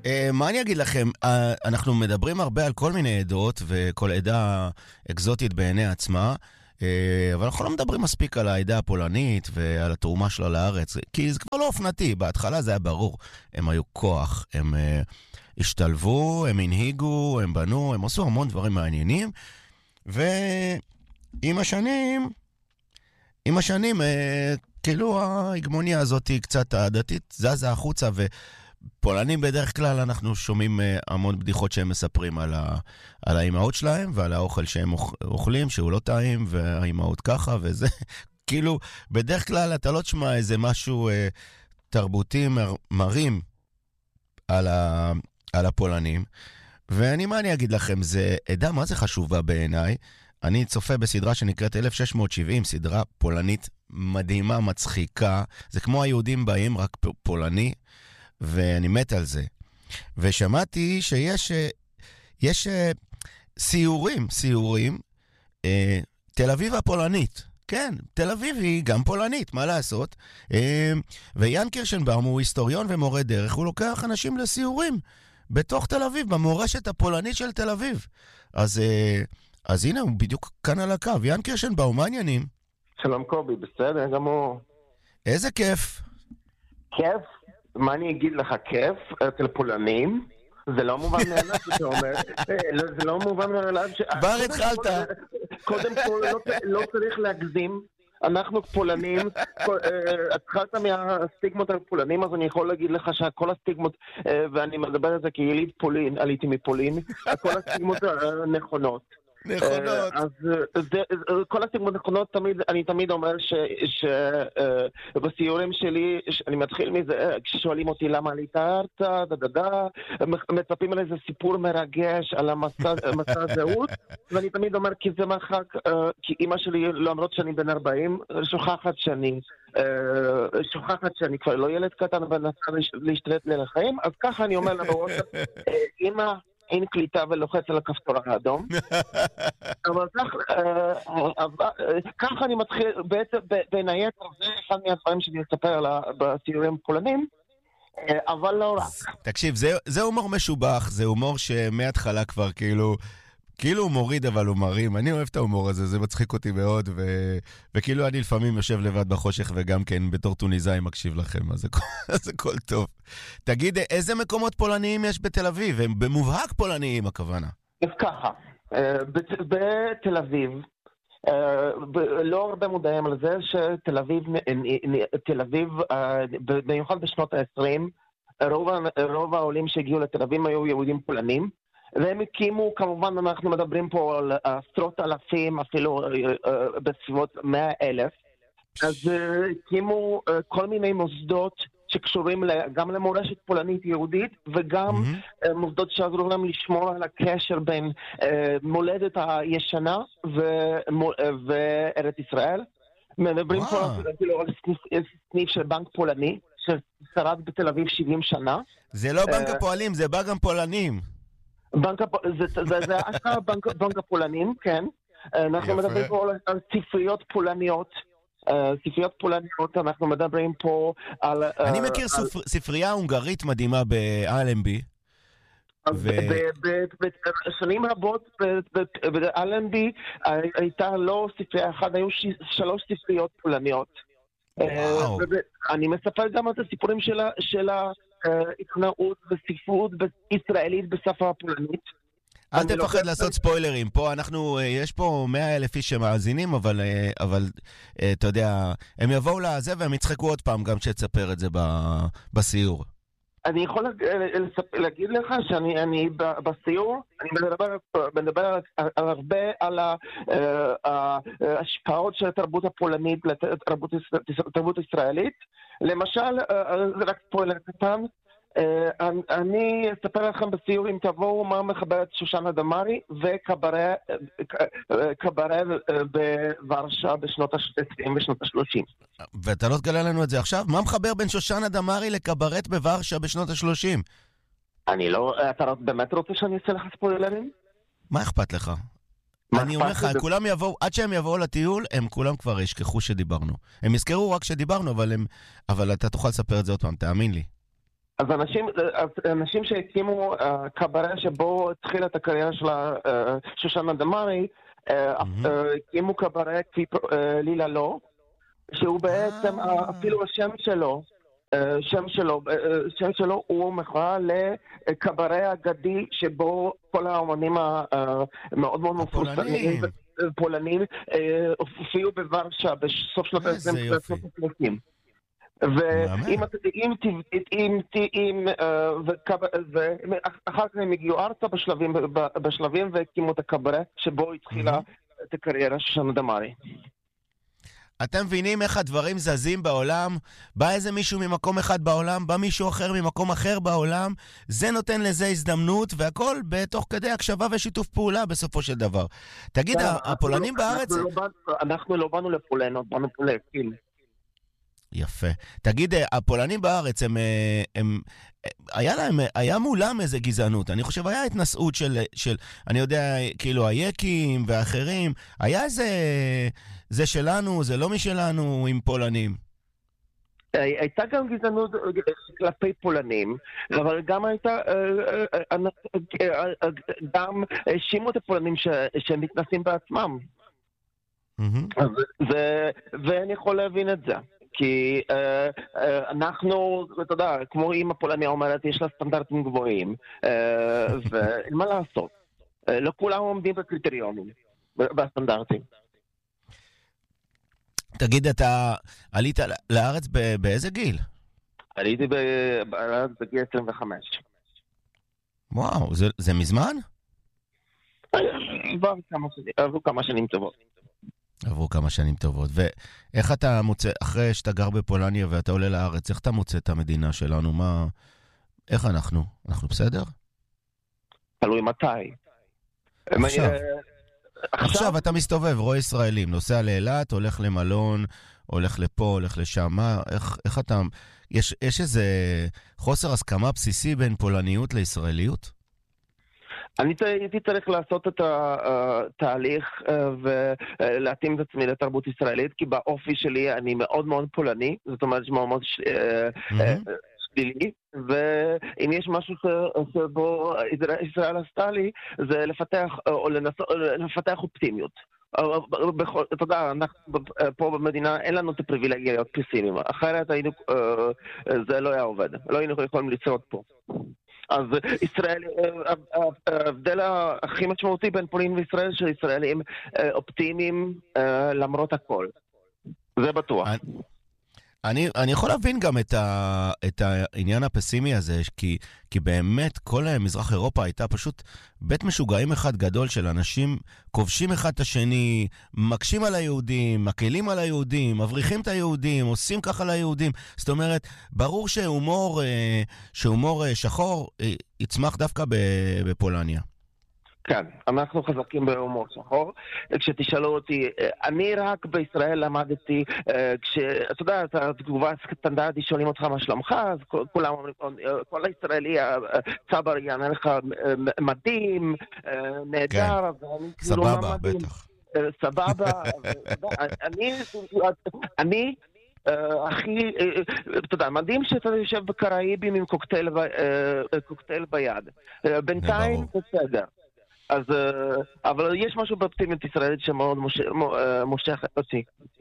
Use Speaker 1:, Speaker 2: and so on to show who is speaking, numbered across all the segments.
Speaker 1: מה אני אגיד לכם? אנחנו מדברים הרבה על כל מיני עדות, וכל עדה אקזוטית בעיני עצמה, אבל אנחנו לא מדברים מספיק על העדה הפולנית ועל התרומה שלה לארץ, כי זה כבר לא אופנתי. בהתחלה זה היה ברור. הם היו כוח, הם השתלבו, הם הנהיגו, הם בנו, הם עשו המון דברים מעניינים, ועם השנים, כאילו ההגמוניה הזאת קצת הדתית זזה החוצה, ופולנים בדרך כלל אנחנו שומעים המון בדיחות שהם מספרים על האימהות שלהם ועל האוכל שהם אוכלים, שהוא לא טעים, והאימהות ככה וזה. כאילו, בדרך כלל אתה לא תשמע איזה משהו תרבותי מרים על הפולנים. מה אני אגיד לכם, זה עדה מה זה חשובה בעיניי. אני צופה בסדרה שנקראת 1670, סדרה פולנית מדהימה, מצחיקה. זה כמו היהודים באים, רק פולני, ואני מת על זה. ושמעתי שיש סיורים, תל אביב הפולנית. כן, תל אביב היא גם פולנית, מה לעשות? ויאן קירשנבאום הוא היסטוריון ומורה דרך, הוא לוקח אנשים לסיורים בתוך תל אביב, במורשת הפולנית של תל אביב. אז הנה, הוא בדיוק כאן על הקו. יאן קירשנבאום, מה העניינים?
Speaker 2: שלום קובי, בסדר גמור.
Speaker 1: איזה כיף.
Speaker 2: כיף? מה אני אגיד לך, כיף? אצל פולנים? זה לא מובן מאליו שאתה אומר. זה לא מובן מאליו ש...
Speaker 1: כבר התחלת.
Speaker 2: קודם כל, לא צריך להגזים. אנחנו פולנים, התחלת מהסטיגמות על פולנים, אז אני יכול להגיד לך שכל הסטיגמות, ואני מדבר על זה כי יליד פולין, עליתי מפולין, כל הסטיגמות נכונות.
Speaker 1: נכונות.
Speaker 2: אז כל הסטיגמות נכונות, אני תמיד אומר שבסיורים שלי, אני מתחיל מזה, כששואלים אותי למה עלית ארצה, מצפים על איזה סיפור מרגש על המסע הזהות, ואני תמיד אומר כי זה מרחק, כי אמא שלי, למרות שאני בן 40, שוכחת שאני כבר לא ילד קטן ונסע להשתלט לחיים, אז ככה אני אומר לה בוואטסאפ, אמא, אין קליטה ולוחץ על הכפתור האדום. אבל ככה אני מתחיל, בעצם בין היתר, זה אחד מהדברים שאני אספר בסיורים פולנים, אבל לא רק.
Speaker 1: תקשיב, זה הומור משובח, זה הומור שמההתחלה כבר כאילו הוא מוריד אבל הוא מרים. אני אוהב את ההומור הזה, זה מצחיק אותי מאוד, וכאילו אני לפעמים יושב לבד בחושך וגם כן בתור טוניסאי מקשיב לכם, אז זה כל טוב. תגיד, איזה מקומות פולניים יש בתל אביב? הם במובהק פולניים הכוונה.
Speaker 2: אז ככה, בתל אביב, לא הרבה מודעים על זה שתל אביב, במיוחד בשנות ה-20, רוב העולים שהגיעו לתל אביב היו יהודים פולנים, והם הקימו, כמובן אנחנו מדברים פה על עשרות אלפים, אפילו בסביבות 100,000, אז הקימו כל מיני מוסדות שקשורים גם למורשת פולנית יהודית, וגם מוסדות שעזרו להם לשמור על הקשר בין מולדת הישנה וארץ ישראל. מדברים פה על סניף של בנק פולני, ששרד בתל אביב 70 שנה.
Speaker 1: זה לא בנק הפועלים, זה בא גם פולנים.
Speaker 2: זה אשכרה בנק הפולנים, כן. אנחנו מדברים פה על ספריות פולניות. אנחנו מדברים פה על...
Speaker 1: אני מכיר ספרייה הונגרית מדהימה באלנבי.
Speaker 2: בשנים רבות באלנבי הייתה לא ספרייה אחת, היו 3 ספריות פולניות. אני מספר גם על הסיפורים של עיתונאות וספרות ישראלית בשפה הפולנית.
Speaker 1: אל תפחד לעשות ספוילרים. יש פה 100,000 איש שמאזינים, אבל אתה יודע, הם יבואו לזה והם יצחקו עוד פעם גם שתספר את זה בסיור. אני
Speaker 2: יכול להגיד לך שאני בסיור, אני מדבר הרבה על ההשפעות של התרבות הפולנית לתרבות ישראלית. למשל, רק ספוילר קטן, אני אספר לכם בסיור אם תבואו מה מחברת שושנה דמארי וקברה בוורשה בשנות ה-20 ושנות ה-30.
Speaker 1: ואתה לא תגלה לנו את זה עכשיו? מה מחבר בין שושנה דמארי לקברט בוורשה בשנות ה-30?
Speaker 2: אני לא... אתה באמת רוצה שאני אעשה לך ספוילרים?
Speaker 1: מה אכפת לך? אני אומר לך, כולם יבואו, עד שהם יבואו לטיול, הם כולם כבר ישכחו שדיברנו. הם יזכרו רק שדיברנו, אבל אתה תוכל לספר את זה עוד פעם, תאמין לי.
Speaker 2: אז אנשים שהקימו קברה שבו התחילה את הקריירה של שושנה דמארי, הקימו קברה לילה לא, שהוא בעצם אפילו השם שלו הוא מכורה לקברה אגדי שבו כל האומנים המאוד מאוד מפורסמים פולנים הופיעו בוורשה בסוף שנות ה-20. ואחר כך הם הגיעו ארצה בשלבים והקימו את הקברה שבו התחילה את הקריירה של שושנה דמארי.
Speaker 1: אתם מבינים איך הדברים זזים בעולם? בא איזה מישהו ממקום אחד בעולם, בא מישהו אחר ממקום אחר בעולם, זה נותן לזה הזדמנות, והכל בתוך כדי הקשבה ושיתוף פעולה בסופו של דבר. תגיד, הפולנים בארץ...
Speaker 2: אנחנו לא באנו לפולנות, באנו פולקים.
Speaker 1: יפה. תגיד, הפולנים בארץ, היה מולם איזה גזענות. אני חושב, היה התנסות של, אני יודע, כאילו, היקים ואחרים. היה איזה, זה שלנו, זה לא משלנו עם פולנים.
Speaker 2: הייתה גם גזענות כלפי פולנים, אבל גם הייתה, גם האשימו את הפולנים שהם מתנסים בעצמם. ואני יכול להבין את זה. כי אנחנו, אתה יודע, כמו אמא פולניה אומרת, יש לה סטנדרטים גבוהים, ואין מה לעשות. לא כולם עומדים בקריטריונים, בסטנדרטים.
Speaker 1: תגיד, אתה עלית לארץ באיזה גיל?
Speaker 2: עליתי בארץ בגיל 25.
Speaker 1: וואו, זה מזמן?
Speaker 2: עברו כמה שנים טובות.
Speaker 1: עברו כמה שנים טובות. ואיך אתה מוצא, אחרי שאתה גר בפולניה ואתה עולה לארץ, איך אתה מוצא את המדינה שלנו? איך אנחנו? אנחנו בסדר?
Speaker 2: תלוי מתי.
Speaker 1: עכשיו אתה מסתובב, רואה ישראלים, נוסע לאילת, הולך למלון, הולך לפה, הולך לשם. איך אתה... יש איזה חוסר הסכמה בסיסי בין פולניות לישראליות?
Speaker 2: אני הייתי צריך לעשות את התהליך ולהתאים את עצמי לתרבות ישראלית, כי באופי שלי אני מאוד מאוד פולני, זאת אומרת שמאוד מאוד שלילי, ואם יש משהו שבו ישראל עשתה לי, זה לפתח אופטימיות. אתה יודע, פה במדינה אין לנו את הפריבילגיה להיות פסימיים, אחרת זה לא היה עובד, לא היינו יכולים לצרות פה. אז ישראל, ההבדל הכי משמעותי בין פולין וישראל, שישראלים אופטימיים למרות הכל. זה בטוח.
Speaker 1: אני יכול להבין גם את העניין הפסימי הזה, כי באמת כל מזרח אירופה הייתה פשוט בית משוגעים אחד גדול של אנשים כובשים אחד את השני, מקשים על היהודים, מקלים על היהודים, מבריחים את היהודים, עושים ככה ליהודים. זאת אומרת, ברור שהומור שחור יצמח דווקא בפולניה.
Speaker 2: כן, אנחנו חזקים בהומור שחור. כשתשאלו אותי, אני רק בישראל למדתי, אתה יודע, את התגובה הסטנדרטית שואלים אותך מה שלומך, אז כולם אומרים, כל הישראלי, צבר יענה לך מדהים, נהדר,
Speaker 1: סבבה, בטח.
Speaker 2: סבבה, אני הכי, אתה יודע, מדהים שאתה יושב בקראיבים עם קוקטייל ביד. בינתיים בסדר. אז, אבל יש משהו באופטימיות ישראלית שמאוד מושך אותי.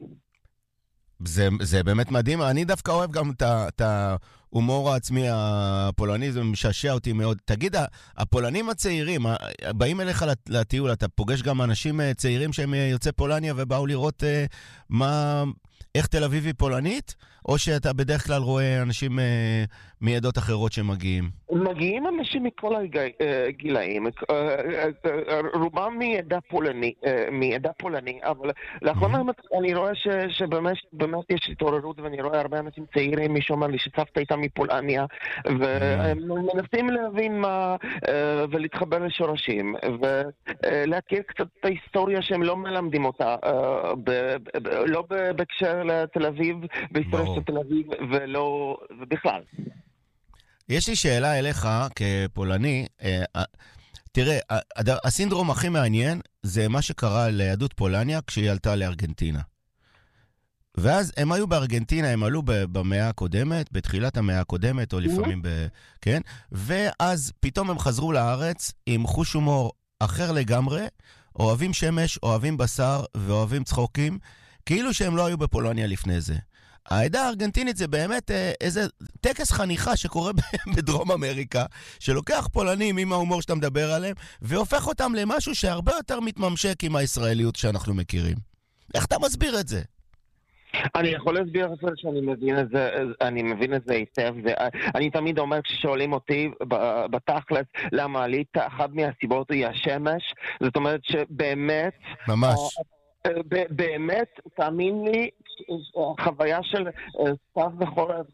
Speaker 1: זה באמת מדהים. אני דווקא אוהב גם את ההומור העצמי הפולני, זה משעשע אותי מאוד. תגיד, הפולנים הצעירים, באים אליך לטיול, אתה פוגש גם אנשים צעירים שהם יוצאי פולניה ובאו לראות איך תל אביב פולנית, או שאתה בדרך כלל רואה אנשים מעדות אחרות שמגיעים?
Speaker 2: מגיעים אנשים מכל הגילאים, רובם מעדה פולני, אבל לאחרונה אני רואה שבאמת יש התעוררות, ואני רואה הרבה אנשים צעירים, מישהו אומר לי שסבתא איתה מפולניה, והם מנסים להבין מה, ולהתחבר לשורשים, ולהכיר קצת את ההיסטוריה שהם לא מלמדים אותה, לא בהקשר לתל אביב, בהיסטוריה של תל אביב, ולא, ובכלל.
Speaker 1: יש לי שאלה אליך כפולני. תראה, הסינדרום הכי מעניין זה מה שקרה ליהדות פולניה כשהיא עלתה לארגנטינה. ואז הם היו בארגנטינה, הם עלו במאה הקודמת, בתחילת המאה הקודמת, או לפעמים כן? ואז פתאום הם חזרו לארץ עם חוש הומור אחר לגמרי, אוהבים שמש, אוהבים בשר ואוהבים צחוקים, כאילו שהם לא היו בפולניה לפני זה. העדה הארגנטינית זה באמת איזה טקס חניכה שקורה בדרום אמריקה, שלוקח פולנים עם ההומור שאתה מדבר עליהם, והופך אותם למשהו שהרבה יותר מתממשק עם הישראליות שאנחנו מכירים. איך אתה מסביר את זה?
Speaker 2: אני יכול להסביר שאני מבין את זה היטב. אני תמיד אומר כששואלים אותי בתכלס למה עלית, אחת מהסיבות היא השמש. זאת אומרת שבאמת...
Speaker 1: ממש.
Speaker 2: באמת, תאמין לי, חוויה של סתיו וחורף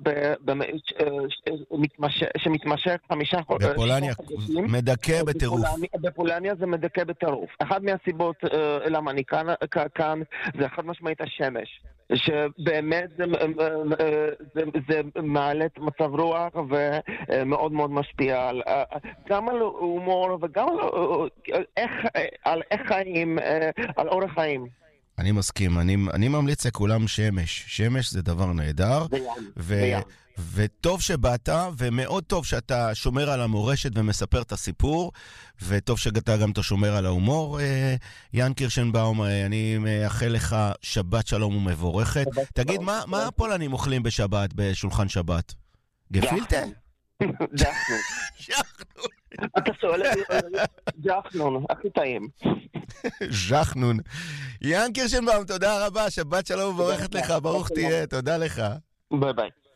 Speaker 2: שמתמשך 5 חודשים.
Speaker 1: בפולניה מדכא בטירוף.
Speaker 2: בפולניה זה מדכא בטירוף. אחת מהסיבות למה אני כאן זה חד משמעית השמש. שבאמת זה מעלה את מצב רוח ומאוד מאוד משפיע גם על הומור וגם על איך חיים, על אורח חיים.
Speaker 1: אני מסכים, אני ממליץ לכולם שמש. שמש זה דבר נהדר. וטוב שבאת, ומאוד טוב שאתה שומר על המורשת ומספר את הסיפור, וטוב שאתה גם שומר על ההומור. יאן קירשנבאום, אני מאחל לך שבת שלום ומבורכת. תגיד, מה הפולנים אוכלים בשבת, בשולחן שבת? גפילטה?
Speaker 2: ג'חנון.
Speaker 1: ג'חנון.
Speaker 2: אתה שואל ג'חנון, הכי טעים.
Speaker 1: ג'חנון. יאן קירשנבאום, תודה רבה, שבת שלום ומבורכת לך, ברוך תהיה, תודה לך.
Speaker 2: ביי ביי.